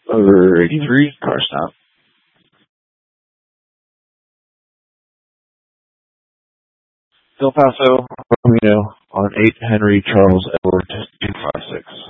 Over 83, car stop. Del Paso, Romeo, on 8 Henry Charles Edward 256.